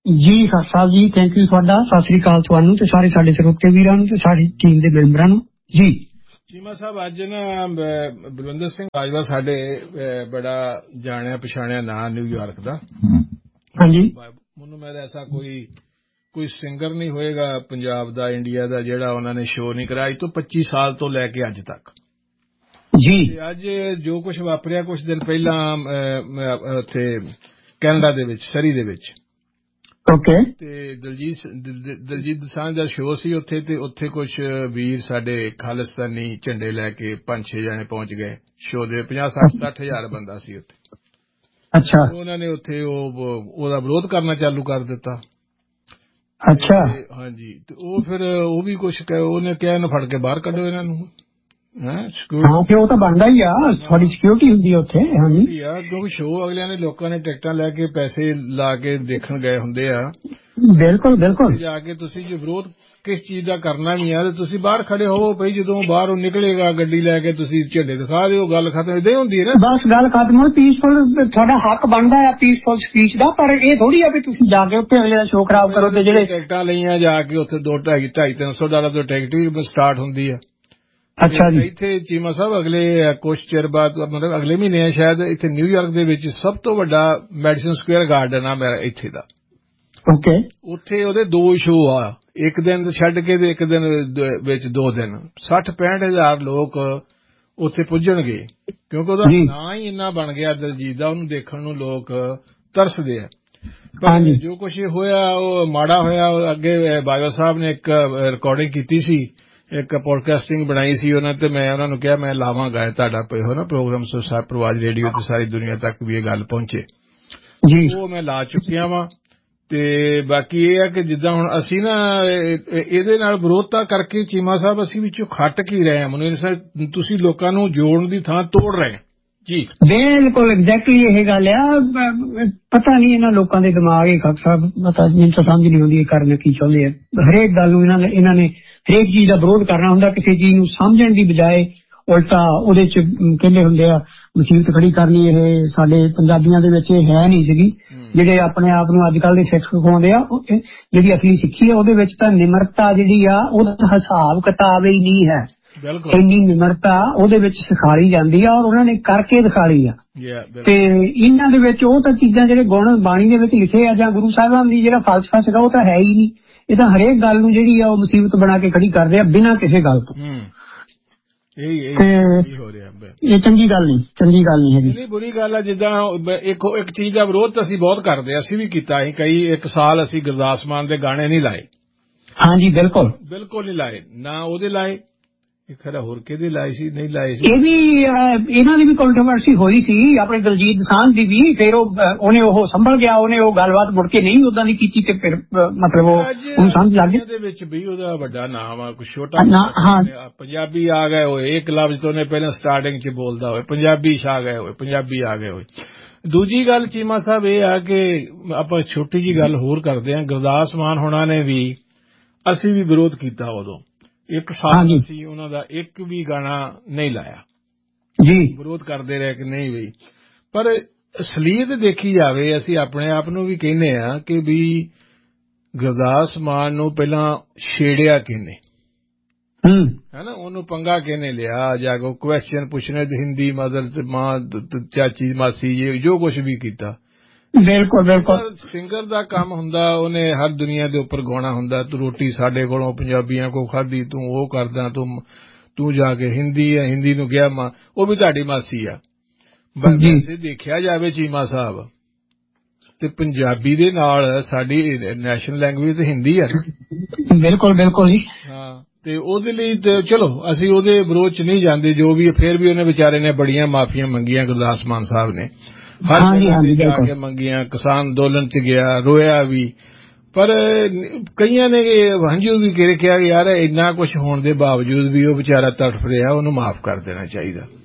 ਜੀ Khan Sahib ji, thank you ਤੁਹਾਡਾ। ਸਤਿ ਸ੍ਰੀ ਅਕਾਲ ਤੁਹਾਨੂੰ ਤੇ ਸਾਰੇ ਸਾਡੇ ਸਰੋਤੇ ਵੀਰਾਂ ਨੂੰ ਤੇ ਸਾਡੀ ਟੀਮ ਦੇ ਮੈਂਬਰਾਂ ਨੂੰ ਜੀ। ਚੀਮਾ ਸਾਹਿਬ, ਅੱਜ ਨਾ ਬਲਵਿੰਦਰ ਸਿੰਘ ਬਾਜਵਾ ਸਾਡੇ ਬੜਾ ਜਾਣਿਆ ਪਛਾਣਿਆ ਨਾਂ ਨਿਊਯਾਰਕ ਦਾ। ਹਾਂਜੀ। ਮੈਨੂੰ ਮੈਂ ਐਸਾ ਕੋਈ ਸਿੰਗਰ ਨਹੀਂ ਹੋਏਗਾ ਪੰਜਾਬ ਦਾ, ਇੰਡੀਆ ਦਾ, ਜਿਹੜਾ ਉਹਨਾਂ ਨੇ ਸ਼ੋਅ ਨਹੀਂ ਕਰਾਇਆ ਅੱਜ ਤੋਂ 25 ਸਾਲ ਤੋਂ ਲੈ ਕੇ ਅੱਜ ਤੱਕ ਜੀ। ਅੱਜ ਜੋ ਕੁਝ ਵਾਪਰਿਆ ਕੁਝ ਦਿਨ ਪਹਿਲਾਂ ਉੱਥੇ ਕੈਨੇਡਾ ਦੇ ਵਿੱਚ, ਸਰੀ ਦੇ ਵਿੱਚ, ਓਕੇ, ਤੇ ਦਲਜੀਤ ਦੋਸਾਂਝ ਦਾ ਸ਼ੋਅ ਸੀ ਉੱਥੇ, ਤੇ ਉੱਥੇ ਕੁਝ ਵੀਰ ਸਾਡੇ ਖਾਲਿਸਤਾਨੀ ਝੰਡੇ ਲੈ ਕੇ 5-6 ਜਣੇ ਪਹੁੰਚ ਗਏ ਸ਼ੋਅ ਦੇ। 50-60 ਹਜ਼ਾਰ ਬੰਦਾ ਸੀ ਉੱਥੇ। ਅੱਛਾ। ਉਹਨਾਂ ਨੇ ਉੱਥੇ ਉਹਦਾ ਵਿਰੋਧ ਕਰਨਾ ਚਾਲੂ ਕਰ ਦਿੱਤਾ। ਅੱਛਾ। ਹਾਂਜੀ, ਤੇ ਉਹ ਫਿਰ ਉਹ ਵੀ ਕੁਝ ਉਹਨੇ ਕਿਹਾ ਇਹਨੂੰ ਫੜ ਕੇ ਬਾਹਰ ਕੱਢੋ ਇਹਨਾਂ ਨੂੰ। ਹਾਂ, ਉਹ ਤਾਂ ਬਣਦਾ ਹੀ ਆ, ਤੁਹਾਡੀ ਸਿਕਿਉਰਿਟੀ ਹੁੰਦੀ ਆ ਉੱਥੇ। ਹਾਂਜੀ, ਕਿਉਂਕਿ ਸ਼ੋਅ ਅਗਲਿਆਂ ਨੇ ਲੋਕਾਂ ਨੇ ਟਿਕਟਾਂ ਲੈ ਕੇ ਪੈਸੇ ਲਾ ਕੇ ਦੇਖਣ ਗਏ ਹੁੰਦੇ ਆ। ਬਿਲਕੁਲ ਬਿਲਕੁਲ। ਜਾ ਕੇ ਤੁਸੀਂ ਜੇ ਵਿਰੋਧ ਕਿਸ ਚੀਜ਼ ਦਾ ਕਰਨਾ ਵੀ ਆ ਤੇ ਤੁਸੀਂ ਬਾਹਰ ਖੜੇ ਹੋਵੋ ਭਈ, ਜਦੋਂ ਬਾਹਰੋਂ ਨਿਕਲੇਗਾ ਗੱਡੀ ਲੈ ਕੇ ਤੁਸੀਂ ਝੰਡੇ ਦਿਖਾ ਦਿਓ, ਗੱਲ ਖਤਮ। ਏਦਾਂ ਹੀ ਹੁੰਦੀ ਹੈ ਨਾ, ਬਸ ਗੱਲ ਖਤਮ ਹੋ। ਪੀਸਫੁਲ ਤੁਹਾਡਾ ਹੱਕ ਬਣਦਾ ਆ ਪੀਸਫੁਲ ਸਪੀਚ ਦਾ, ਪਰ ਇਹ ਥੋੜੀ ਆ ਵੀ ਤੁਸੀਂ ਜਾ ਕੇ ਉੱਥੇ ਅਗਲੇ ਦਾ ਸ਼ੋਅ ਖਰਾਬ ਕਰੋ। ਤੇ ਜਿਹੜੇ ਟਿਕਟਾਂ ਲਈਆਂ ਜਾ ਕੇ ਉੱਥੇ $200-250-300 ਤੋਂ ਟਿਕਟ ਵੀ ਸਟਾਰਟ ਹੁੰਦੀ ਆ। ਅੱਛਾ ਜੀ। ਇੱਥੇ ਚੀਮਾ ਸਾਹਿਬ ਅਗਲੇ ਕੁਝ ਚਿਰ ਬਾਅਦ, ਮਤਲਬ ਅਗਲੇ ਮਹੀਨੇ ਸ਼ਾਇਦ, ਇੱਥੇ ਨਿਊਯਾਰਕ ਦੇ ਵਿੱਚ ਸਭ ਤੋਂ ਵੱਡਾ ਮੈਡੀਸਨ ਸਕੁਏਅਰ ਗਾਰਡਨ ਆ ਮੇਰਾ ਇੱਥੇ ਦਾ। ਓਕੇ। ਉੱਥੇ ਉਹਦੇ 2 ਸ਼ੋਅ ਆ, ਇੱਕ ਦਿਨ ਛੱਡ ਕੇ ਤੇ ਇੱਕ ਦਿਨ ਵਿੱਚ 2 ਦਿਨ। 60-65 ਹਜ਼ਾਰ ਲੋਕ ਉੱਥੇ ਪੁੱਜਣਗੇ ਕਿਉਂਕਿ ਉਹਦਾ ਨਾਂ ਹੀ ਇੰਨਾ ਬਣ ਗਿਆ ਦਲਜੀਤ ਦਾ, ਉਹਨੂੰ ਦੇਖਣ ਨੂੰ ਲੋਕ ਤਰਸਦੇ ਆ। ਪਰ ਜੋ ਕੁਛ ਹੋਇਆ ਉਹ ਮਾੜਾ ਹੋਇਆ। ਅੱਗੇ ਬਾਜਵਾ ਸਾਹਿਬ ਨੇ ਇੱਕ ਰਿਕਾਰਡਿੰਗ ਕੀਤੀ ਸੀ, ਇੱਕ ਪੋਡਕਾਸਟਿੰਗ ਬਣਾਈ ਸੀ ਉਹਨਾਂ ਤੇ। ਮੈਂ ਉਹਨਾਂ ਨੂੰ ਕਿਹਾ ਮੈਂ ਲਾਵਾਂਗਾ ਤੁਹਾਡਾ ਨਾ ਪ੍ਰੋਗਰਾਮ ਪ੍ਰਵਾਜ ਰੇਡੀਓ ਤੇ ਸਾਰੀ ਦੁਨੀਆ ਤੱਕ ਵੀ ਇਹ ਗੱਲ ਪਹੁੰਚੇ। ਉਹ ਮੈਂ ਲਾ ਚੁੱਕਿਆ ਵਾਂ। ਤੇ ਬਾਕੀ ਇਹ ਹੈ ਕਿ ਜਿੱਦਾਂ ਹੁਣ ਅਸੀਂ ਨਾ ਇਹਦੇ ਨਾਲ ਵਿਰੋਧਤਾ ਕਰਕੇ ਚੀਮਾ ਸਾਹਿਬ ਅਸੀਂ ਵਿੱਚੋਂ ਖੱਟ ਕੀ ਰਹੇ ਹਾਂ। ਮੈਨੂੰ ਤੁਸੀਂ ਲੋਕਾਂ ਨੂੰ ਜੋੜਨ ਦੀ ਥਾਂ ਤੋੜ ਰਹੇ ਜੀ। ਬਿਲਕੁਲ ਐਗਜ਼ੈਕਟਲੀ ਇਹ ਗੱਲ ਆ। ਪਤਾ ਨਹੀਂ ਇਹਨਾਂ ਲੋਕਾਂ ਦੇ ਦਿਮਾਗ ਇਹ ਖਾਕ ਸਾਹਿਬ, ਪਤਾ ਮੈਨੂੰ ਤਾਂ ਸਮਝ ਨਹੀਂ ਆਉਂਦੀ ਇਹ ਕਰਨ ਕੀ ਚਾਹੁੰਦੇ ਆ। ਹਰੇਕ ਗੱਲ ਨੂੰ ਇਹਨਾਂ ਨੇ ਹਰੇਕ ਚੀਜ਼ ਦਾ ਵਿਰੋਧ ਕਰਨਾ ਹੁੰਦਾ, ਕਿਸੇ ਚੀਜ਼ ਨੂੰ ਸਮਝਣ ਦੀ ਬਜਾਏ ਉਲਟਾ ਉਹਦੇ ਚ ਕਹਿੰਦੇ ਹੁੰਦੇ ਆ ਮੁਸੀਬਤ ਖੜੀ ਕਰਨੀ। ਇਹ ਸਾਡੇ ਪੰਜਾਬੀਆਂ ਦੇ ਵਿੱਚ ਇਹ ਹੈ ਨਹੀਂ ਸੀਗੀ। ਜਿਹੜੇ ਆਪਣੇ ਆਪ ਨੂੰ ਅੱਜ ਕੱਲ੍ਹ ਦੇ ਸਿੱਖ ਸਿਖਾਉਂਦੇ ਆ, ਜਿਹੜੀ ਅਸਲੀ ਸਿੱਖੀ ਆ ਉਹਦੇ ਵਿੱਚ ਤਾਂ ਨਿਮਰਤਾ ਜਿਹੜੀ ਆ ਉਹਦਾ ਹਿਸਾਬ ਕਿਤਾਬ ਹੀ ਨਹੀਂ ਹੈ। ਇੰਨੀ ਨਿਮਰਤਾ ਉਹਦੇ ਵਿੱਚ ਸਿਖਾਈ ਜਾਂਦੀ ਆ ਔਰ ਉਹਨਾਂ ਨੇ ਕਰਕੇ ਦਿਖਾਈ ਆ। ਤੇ ਇਹਨਾਂ ਦੇ ਵਿੱਚ ਉਹ ਤਾਂ ਚੀਜ਼ਾਂ ਜਿਹੜੇ ਗੁਣ ਬਾਣੀ ਦੇ ਵਿੱਚ ਲਿਖੇ ਆ ਜਾਂ ਗੁਰੂ ਸਾਹਿਬਾਨ ਦੀ ਜਿਹੜਾ ਫਲਸਫਾ ਸੀਗਾ ਉਹ ਤਾਂ ਹੈ ਹੀ ਨਹੀਂ। ਇਹ ਤਾਂ ਹਰੇਕ ਗੱਲ ਨੂੰ ਜਿਹੜੀ ਆ ਉਹ ਮੁਸੀਬਤ ਬਣਾ ਕੇ ਖੜੀ ਕਰਦੇ ਆ ਬਿਨਾਂ ਕਿਸੇ ਗੱਲ ਤੋਂ। ਇਹ ਚੰਗੀ ਗੱਲ ਨਹੀਂ ਹੈਗੀ। ਨਹੀਂ, ਬੁਰੀ ਗੱਲ ਆ। ਜਿੱਦਾਂ ਇੱਕ ਚੀਜ਼ ਦਾ ਵਿਰੋਧ ਤਾਂ ਅਸੀਂ ਬਹੁਤ ਕਰਦੇ, ਅਸੀਂ ਵੀ ਕੀਤਾ। ਇੱਕ ਸਾਲ ਅਸੀਂ ਗੁਰਦਾਸ ਮਾਨ ਦੇ ਗਾਣੇ ਨਹੀਂ ਲਾਏ। ਹਾਂਜੀ, ਬਿਲਕੁਲ ਨਹੀਂ ਲਾਏ, ਨਾ ਉਹਦੇ ਲਾਏ। ਖਰਾ ਹੋਰ ਕਿਹਦੇ ਲਾਏ ਸੀ, ਨਹੀਂ ਲਾਏ ਸੀ। ਇਹ ਵੀ ਇਹਨਾਂ ਦੀ ਵੀ ਕੰਟਰੋਵਰਸੀ ਹੋਈ ਸੀ ਆਪਣੇ ਦਲਜੀਤ ਦੋਸਾਂਝ ਦੀ ਵੀ। ਫਿਰ ਉਹਨੇ ਉਹ ਸੰਭਲ ਗਿਆ, ਉਹਨੇ ਉਹ ਗੱਲਬਾਤ ਮੁੜ ਕੇ ਨਹੀਂ ਉਦਾਂ ਦੀ ਕੀਤੀ ਤੇ ਫਿਰ ਮਤਲਬ ਉਹਨੂੰ ਸਮਝ ਲੱਗ ਗਿਆ। ਦੇ ਵਿੱਚ ਵੀ ਉਹਦਾ ਵੱਡਾ ਨਾਮ ਆ, ਕੁਛ ਛੋਟਾ ਪੰਜਾਬੀ ਆ ਗਏ ਹੋਏ। ਇੱਕ ਲਫ਼ਜ਼ ਤੋਂ ਉਹਨੇ ਪਹਿਲਾਂ ਸਟਾਰਟਿੰਗ ਚ ਬੋਲਦਾ ਹੋਏ ਪੰਜਾਬੀ ਛਾ ਗਏ ਹੋਏ, ਪੰਜਾਬੀ ਆ ਗਏ ਹੋਏ। ਦੂਜੀ ਗੱਲ ਚੀਮਾ ਸਾਹਿਬ ਇਹ ਆ ਕਿ ਆਪਾਂ ਛੋਟੀ ਜਿਹੀ ਗੱਲ ਹੋਰ ਕਰਦੇ ਹਾਂ। ਗੁਰਦਾਸ ਮਾਨ ਹੋਣਾ ਨੇ ਵੀ, ਅਸੀਂ ਵੀ ਵਿਰੋਧ ਕੀਤਾ ਉਦੋਂ। ਇੱਕ ਸਾਲ ਅਸੀਂ ਉਹਨਾਂ ਦਾ ਇੱਕ ਵੀ ਗਾਣਾ ਨਹੀਂ ਲਾਇਆ ਜੀ। ਵਿਰੋਧ ਕਰਦੇ ਰਹੇ ਕਿ ਨਹੀਂ ਵੀ। ਪਰ ਅਸਲੀਅਤ ਦੇਖੀ ਜਾਵੇ, ਅਸੀਂ ਆਪਣੇ ਆਪ ਨੂੰ ਵੀ ਕਹਿੰਦੇ ਆ ਕਿ ਵੀ ਗੁਰਦਾਸ ਮਾਨ ਨੂੰ ਪਹਿਲਾਂ ਛੇੜਿਆ ਕਿਹਨੇ ਹੈ ਨਾ, ਉਹਨੂੰ ਪੰਗਾ ਕਿਹਨੇ ਲਿਆ, ਜਾ ਕੇ ਕੁਐਸਚਨ ਪੁੱਛਣੇ ਹਿੰਦੀ ਮਦਰ ਮਾਂ ਚਾਚੀ ਮਾਸੀ ਜੋ ਕੁਛ ਵੀ ਕੀਤਾ। ਬਿਲਕੁਲ ਬਿਲਕੁਲ। ਸਿੰਗਰ ਦਾ ਕੰਮ ਹੁੰਦਾ, ਉਹਨੇ ਹਰ ਦੁਨੀਆ ਦੇ ਉੱਪਰ ਗਾਉਣਾ ਹੁੰਦਾ। ਤੂੰ ਰੋਟੀ ਸਾਡੇ ਕੋਲੋਂ ਪੰਜਾਬੀਆਂ ਕੋਲ ਖਾਧੀ, ਤੂੰ ਉਹ ਕਰਦਾ, ਤੂੰ ਜਾ ਕੇ ਹਿੰਦੀ ਨੂੰ ਗਿਆ ਮਾਂ, ਉਹ ਵੀ ਤੁਹਾਡੀ ਮਾਸੀ ਆ। ਵੈਸੇ ਦੇਖਿਆ ਜਾਵੇ ਚੀਮਾ ਸਾਹਿਬ ਤੇ ਪੰਜਾਬੀ ਦੇ ਨਾਲ ਸਾਡੀ ਨੈਸ਼ਨਲ ਲੈਂਗੁਏਜ ਤੇ ਹਿੰਦੀ ਆ। ਬਿਲਕੁਲ ਬਿਲਕੁਲ ਜੀ। ਹਾਂ, ਤੇ ਉਹਦੇ ਲਈ ਤੇ ਚਲੋ ਅਸੀਂ ਉਹਦੇ ਵਿਰੋਧ ਚ ਨਹੀਂ ਜਾਂਦੇ ਜੋ ਵੀ। ਫੇਰ ਵੀ ਉਹਨੇ ਵਿਚਾਰੇ ਨੇ ਬੜੀਆਂ ਮਾਫੀਆਂ ਮੰਗੀਆਂ ਗੁਰਦਾਸ ਮਾਨ ਸਾਹਿਬ ਨੇ, ਹਰ ਜਗ੍ਹਾ ਤੇ ਜਾ ਕੇ ਮੰਗੀਆਂ। ਕਿਸਾਨ ਅੰਦੋਲਨ ਚ ਗਿਆ, ਰੋਇਆ ਵੀ। ਪਰ ਕਈਆਂ ਨੇ ਹੰਝੂ ਵੀ ਕਿਹਾ ਯਾਰ ਇੰਨਾ ਕੁਛ ਹੋਣ ਦੇ ਬਾਵਜੂਦ ਵੀ ਉਹ ਵਿਚਾਰਾ ਤੜਫ ਰਿਹਾ, ਉਹਨੂੰ ਮਾਫ਼ ਕਰ ਦੇਣਾ ਚਾਹੀਦਾ।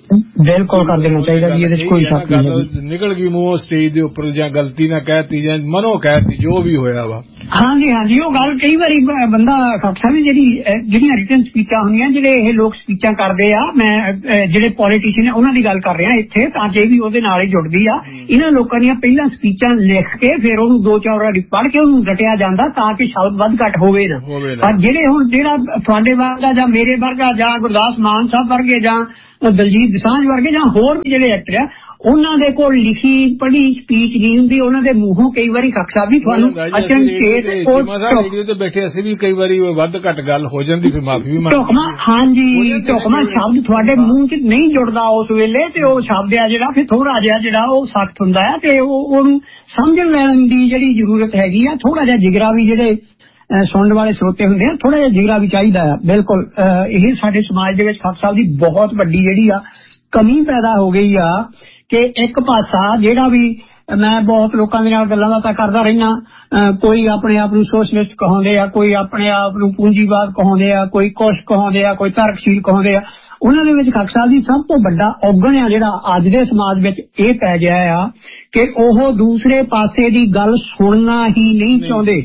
ਬਿਲਕੁਲ ਕਰ ਦੇਣਾ ਚਾਹੀਦਾ ਜੀ, ਇਹਦੇ ਚ ਕੋਈ ਸ਼ੱਕ ਨਹੀਂ। ਨਿਕਲ ਗਈ ਮੂੰਹ ਸਟੇਜ ਦੇ ਉੱਪਰ, ਜਾਂ ਗਲਤੀ ਨਾ ਕਹਿਤੀ ਜਾਂ ਮਨੋਂ ਕਹਿਤੀ, ਜੋ ਵੀ ਹੋਇਆ ਵਾ। ਹਾਂਜੀ ਹਾਂਜੀ, ਉਹ ਗੱਲ ਕਈ ਵਾਰੀ ਬੰਦਾ ਖਾਲਸਾ ਵੀ ਜਿਹੜੀਆਂ ਰਿਟਨ ਸਪੀਚਾਂ ਹੁੰਦੀਆਂ, ਜਿਹੜੇ ਇਹ ਲੋਕ ਸਪੀਚਾਂ ਕਰਦੇ ਆ, ਮੈਂ ਜਿਹੜੇ ਪੋਲੀਟੀਸ਼ੀਅਨ ਉਹਨਾਂ ਦੀ ਗੱਲ ਕਰ ਰਿਹਾ ਇੱਥੇ, ਤਾਂ ਕਿ ਵੀ ਉਹਦੇ ਨਾਲ ਹੀ ਜੁੜਦੀ ਆ। ਇਹਨਾਂ ਲੋਕਾਂ ਦੀਆਂ ਪਹਿਲਾਂ ਸਪੀਚਾਂ ਲਿਖ ਕੇ ਫਿਰ ਉਹਨੂੰ 2-4 ਵਾਰੀ ਪੜ੍ਹ ਕੇ ਉਹਨੂੰ ਰਟਿਆ ਜਾਂਦਾ, ਤਾਂ ਕਿ ਸ਼ਬਦ ਵੱਧ ਘੱਟ ਹੋਵੇ ਨਾ। ਪਰ ਜਿਹੜੇ ਹੁਣ ਜਿਹੜਾ ਤੁਹਾਡੇ ਵਰਗਾ ਜਾਂ ਮੇਰੇ ਵਰਗਾ ਜਾਂ ਗੁਰਦਾਸ ਮਾਨ ਸਾਹਿਬ ਵਰਗੇ ਜਾਂ ਦਲਜੀਤ ਦੋਸਾਂਝ ਵਰਗੇ ਜਾਂ ਹੋਰ ਵੀ ਜਿਹੜੇ ਐਕਟਰ ਆ, ਉਹਨਾਂ ਦੇ ਕੋਲ ਲਿਖੀ ਪੜ੍ਹੀ ਸਪੀਚ ਨਹੀਂ ਹੁੰਦੀ, ਉਹਨਾਂ ਦੇ ਮੂੰਹੋਂ ਕਈ ਵਾਰੀ ਖਾਲਸਾ ਵੀ ਤੁਹਾਨੂੰ ਅਚਨਚੇਤ ਰੇਡੀਓ ਤੇ ਬੈਠੇ ਅਸੀਂ ਵੀ ਕਈ ਵਾਰੀ ਵੱਧ ਘੱਟ ਗੱਲ ਹੋ ਜਾਂਦੀ, ਫਿਰ ਮਾਫੀ ਵੀ ਢੁਕਮਾ, ਹਾਂਜੀ ਢੁਕਮਾ ਸ਼ਬਦ ਤੁਹਾਡੇ ਮੂੰਹ 'ਚ ਨਹੀਂ ਜੁੜਦਾ ਉਸ ਵੇਲੇ, ਤੇ ਉਹ ਸ਼ਬਦ ਆ ਜਿਹੜਾ ਫਿਰ ਥੋੜਾ ਜਿਹਾ ਜਿਹੜਾ ਉਹ ਸਖਤ ਹੁੰਦਾ ਹੈ, ਤੇ ਉਹਨੂੰ ਸਮਝਣ ਲੈਣ ਦੀ ਜਿਹੜੀ ਜ਼ਰੂਰਤ ਹੈਗੀ ਆ। ਥੋੜਾ ਜਿਹਾ ਜਿਗਰਾ ਵੀ, ਜਿਹੜੇ ਸੁਣਨ ਵਾਲੇ ਸਰੋਤੇ ਹੁੰਦੇ ਆ, ਥੋੜਾ ਜਿਹਾ ਜਿਗਰਾ ਵੀ ਚਾਹੀਦਾ ਆ। ਬਿਲਕੁਲ ਇਹ ਸਾਡੇ ਸਮਾਜ ਦੇ ਵਿੱਚ ਖਾਲਸਾ ਦੀ ਬਹੁਤ ਵੱਡੀ ਜਿਹੜੀ ਆ ਕਮੀ ਪੈਦਾ ਹੋ ਗਈ ਆ, ਕਿ ਇੱਕ ਪਾਸਾ ਜਿਹੜਾ ਵੀ, ਮੈਂ ਬਹੁਤ ਲੋਕਾਂ ਦੇ ਨਾਲ ਗੱਲਾਂ ਬਾਤਾਂ ਕਰਦਾ ਰਹਿਣਾ, ਕੋਈ ਆਪਣੇ ਆਪ ਨੂੰ ਸੋਸ਼ਲਿਸਟ ਕਹਾਉਂਦੇ ਆ, ਕੋਈ ਆਪਣੇ ਆਪ ਨੂੰ ਪੂੰਜੀਵਾਦ ਕਹਾਉਂਦੇ ਆ, ਕੋਈ ਕੁਛ ਕਹਾਉਂਦੇ ਆ, ਕੋਈ ਤਰਕਸ਼ੀਲ ਕਹਾਉਂਦੇ ਆ। ਉਹਨਾਂ ਦੇ ਵਿੱਚ ਖਾਲਸਾ ਦੀ ਸਭ ਤੋਂ ਵੱਡਾ ਔਗਣ ਆ ਜਿਹੜਾ ਅੱਜ ਦੇ ਸਮਾਜ ਵਿੱਚ ਇਹ ਪੈ ਗਿਆ ਆ ਕਿ ਉਹ ਦੂਸਰੇ ਪਾਸੇ ਦੀ ਗੱਲ ਸੁਣਨਾ ਹੀ ਨਹੀਂ ਚਾਹੁੰਦੇ।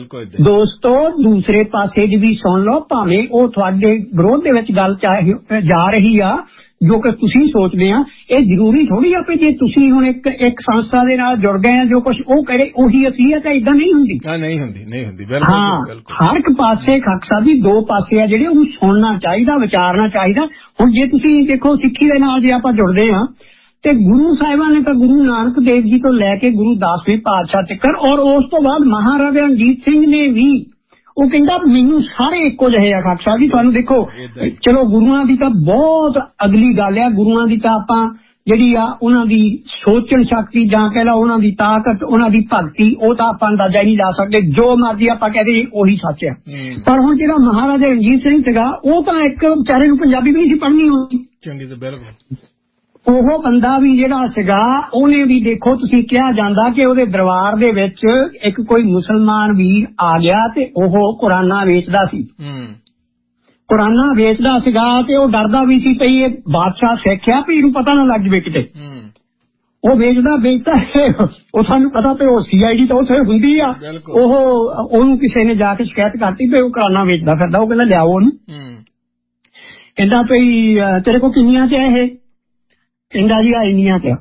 ਦੋਸਤੋ, ਦੂਸਰੇ ਪਾਸੇ ਦੀ ਵੀ ਸੁਣ ਲਓ, ਭਾਵੇਂ ਉਹ ਤੁਹਾਡੇ ਵਿਰੋਧ ਦੇ ਵਿੱਚ ਗੱਲ ਜਾ ਰਹੀ ਆ, ਜੋ ਕਿ ਤੁਸੀਂ ਸੋਚਦੇ ਆ। ਇਹ ਜ਼ਰੂਰੀ ਥੋੜੀ ਆ ਕਿ ਜੇ ਤੁਸੀਂ ਹੁਣ ਇੱਕ ਸੰਸਥਾ ਦੇ ਨਾਲ ਜੁੜ ਗਏ ਆ, ਜੋ ਕੁਝ ਉਹ ਕਰੇ ਉਹੀ ਅਸਲੀਅਤ ਹੈ, ਏਦਾਂ ਨਹੀਂ ਹੁੰਦੀ। ਨਹੀਂ ਹੁੰਦੀ। ਹਾਂ, ਹਰ ਇੱਕ ਪਾਸੇ ਖਾਲਸਾ ਦੀ ਦੋ ਪਾਸੇ ਆ ਜਿਹੜੇ, ਉਹਨੂੰ ਸੁਣਨਾ ਚਾਹੀਦਾ, ਵਿਚਾਰਨਾ ਚਾਹੀਦਾ। ਹੁਣ ਜੇ ਤੁਸੀਂ ਦੇਖੋ, ਸਿੱਖੀ ਦੇ ਨਾਲ ਜੇ ਆਪਾਂ ਜੁੜਦੇ ਆ, ਤੇ ਗੁਰੂ ਸਾਹਿਬਾਨ ਨੇ ਤਾਂ ਗੁਰੂ ਨਾਨਕ ਦੇਵ ਜੀ ਤੋਂ ਲੈ ਕੇ ਗੁਰੂ 10ਵੇਂ ਪਾਤਸ਼ਾਹ ਤੱਕ, ਔਰ ਉਸ ਤੋਂ ਬਾਅਦ ਮਹਾਰਾਜਾ ਰਣਜੀਤ ਸਿੰਘ ਨੇ ਵੀ, ਉਹ ਕਹਿੰਦਾ ਮੈਨੂੰ ਸਾਰੇ ਇੱਕੋ ਜਿਹੇ ਆ ਖਾਲਸਾ ਜੀ। ਤੁਹਾਨੂੰ ਦੇਖੋ, ਚਲੋ ਗੁਰੂਆਂ ਦੀ ਤਾਂ ਬਹੁਤ ਅਗਲੀ ਗੱਲ ਆ, ਗੁਰੂਆਂ ਦੀ ਤਾਂ ਆਪਾਂ ਜਿਹੜੀ ਆ ਉਹਨਾਂ ਦੀ ਸੋਚਣ ਸ਼ਕਤੀ, ਜਾਂ ਕਹਿ ਲਾ ਉਹਨਾਂ ਦੀ ਤਾਕਤ, ਉਹਨਾਂ ਦੀ ਭਗਤੀ, ਉਹ ਤਾਂ ਆਪਾਂ ਅੰਦਾਜ਼ਾ ਹੀ ਨਹੀਂ ਲਾ ਸਕਦੇ। ਜੋ ਮਰਜ਼ੀ ਆਪਾਂ ਕਹਦੇ ਉਹੀ ਸੱਚ ਆ। ਪਰ ਹੁਣ ਜਿਹੜਾ ਮਹਾਰਾਜਾ ਰਣਜੀਤ ਸਿੰਘ ਸੀਗਾ, ਉਹ ਤਾਂ ਇੱਕ ਵਿਚਾਰੇ ਨੂੰ ਪੰਜਾਬੀ ਵੀ ਨਹੀਂ ਸੀ ਪੜ੍ਹਨੀ ਹੁੰਦੀ ਚੰਗੀ, ਤੇ ਬਿਲਕੁਲ ਉਹ ਬੰਦਾ ਵੀ ਜਿਹੜਾ ਸੀਗਾ, ਉਹਨੇ ਵੀ ਦੇਖੋ, ਤੁਸੀਂ ਕਿਹਾ ਜਾਂਦਾ ਕਿ ਉਹਦੇ ਦਰਬਾਰ ਦੇ ਵਿੱਚ ਇੱਕ ਕੋਈ ਮੁਸਲਮਾਨ ਵੀਰ ਆ ਗਿਆ ਤੇ ਉਹ ਕੁਰਾਨਾਂ ਵੇਚਦਾ ਸੀ। ਕੁਰਾਨਾਂ ਵੇਚਦਾ ਸੀਗਾ ਤੇ ਉਹ ਡਰਦਾ ਵੀ ਸੀ ਪਈ ਇਹ ਬਾਦਸ਼ਾਹ ਸਿੱਖਿਆ ਵੀ ਇਹਨੂੰ ਪਤਾ ਨਾ ਲੱਗ ਜਾਵੇ ਕਿਤੇ। ਉਹ ਵੇਚਦਾ ਉਹ ਸਾਨੂੰ ਪਤਾ ਵੀ ਉਹ CID ਤਾਂ ਉੱਥੇ ਹੁੰਦੀ ਆ। ਉਹਨੂੰ ਕਿਸੇ ਨੇ ਜਾ ਕੇ ਸ਼ਿਕਾਇਤ ਕਰਤੀ ਵੀ ਉਹ ਕੁਰਾਨਾਂ ਵੇਚਦਾ ਫਿਰਦਾ। ਉਹ ਕਹਿੰਦਾ ਲਿਆਓ ਉਹਨੂੰ। ਕਹਿੰਦਾ ਭਈ ਤੇਰੇ ਕੋਲ ਕਿੰਨੀਆਂ ਚ ਇਹ? ਕਹਿੰਦਾ ਜੀ ਇੰਨੀਆਂ ਚ।